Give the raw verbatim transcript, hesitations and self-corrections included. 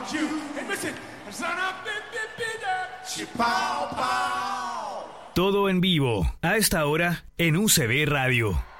Todo en vivo, a esta hora, en U C B Radio.